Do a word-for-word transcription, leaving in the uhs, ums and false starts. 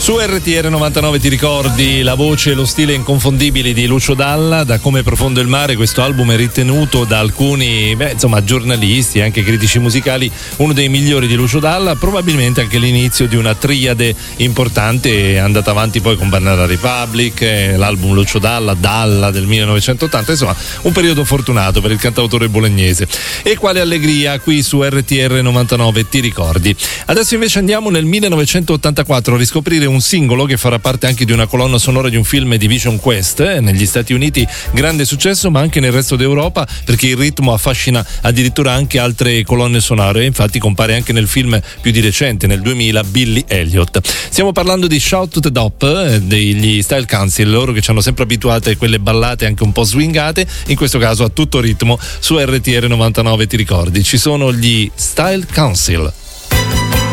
Su R T R novantanove ti ricordi la voce e lo stile inconfondibili di Lucio Dalla, da Come profondo il mare. Questo album è ritenuto da alcuni, beh, insomma, giornalisti e anche critici musicali uno dei migliori di Lucio Dalla, probabilmente anche l'inizio di una triade importante. È andata avanti poi con Banana Republic, eh, l'album Lucio Dalla, Dalla del millenovecentottanta, insomma un periodo fortunato per il cantautore bolognese. E quale allegria qui su R T R novantanove ti ricordi. Adesso invece andiamo nel millenovecentottantaquattro a riscoprire un singolo che farà parte anche di una colonna sonora di un film di Vision Quest, eh, negli Stati Uniti grande successo, ma anche nel resto d'Europa, perché il ritmo affascina addirittura anche altre colonne sonore. Infatti compare anche nel film più di recente, nel duemila, Billy Elliot. Stiamo parlando di Shout to the Top, eh, degli Style Council, loro che ci hanno sempre abituate a quelle ballate anche un po' swingate, in questo caso a tutto ritmo. Su R T R novantanove ti ricordi, ci sono gli Style Council.